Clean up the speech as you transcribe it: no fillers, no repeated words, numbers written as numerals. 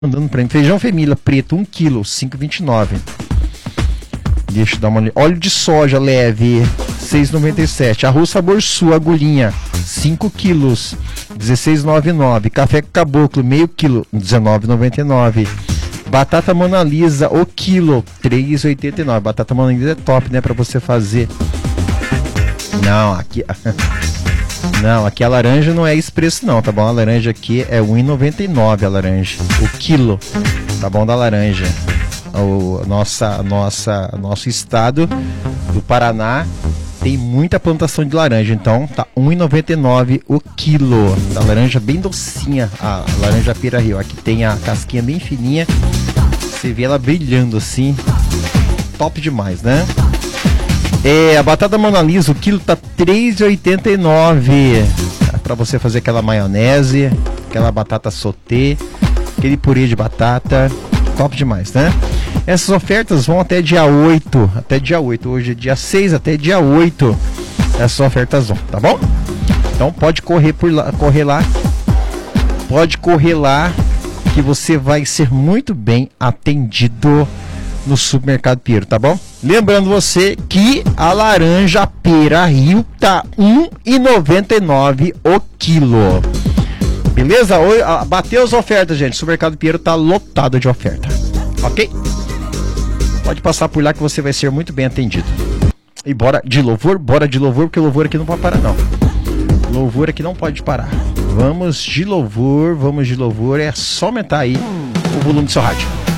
mandando pra mim. Feijão Família preto, 1 kg, 5,29. Deixa eu dar uma olhada. Óleo de soja leve, 6,97. Arroz Sabor Sul, agulhinha, 5 quilos, 16,99. Café Caboclo, meio quilo, 19,99. Batata Mona Lisa, o quilo, 3,89. Batata Mona Lisa é top, né? Pra você fazer. Não, aqui... Não, aqui a laranja não é esse preço não, tá bom? A laranja aqui é 1,99 a laranja. O quilo, tá bom, da laranja. Nosso estado do Paraná tem muita plantação de laranja, então tá 1,99 o quilo. Da laranja bem docinha, a laranja Pira Rio. Aqui tem a casquinha bem fininha, você vê ela brilhando assim, top demais, né? A batata Mona Lisa, o quilo tá 3,89. Para você fazer aquela maionese, aquela batata sauté, aquele purê de batata, top demais, né? Essas ofertas vão até dia 8, hoje é dia 6, até dia 8. Essas ofertas vão, tá bom? Então pode correr lá, que você vai ser muito bem atendido no Supermercado Pinheiro, tá bom? Lembrando você que a laranja Pira Rio tá 1,99 o quilo. Beleza? Bateu as ofertas, gente. O Supermercado Pinheiro tá lotado de oferta. Ok? Pode passar por lá que você vai ser muito bem atendido. E bora de louvor, porque o louvor aqui não pode parar, não. Louvor aqui não pode parar. Vamos de louvor, é só aumentar aí o volume do seu rádio.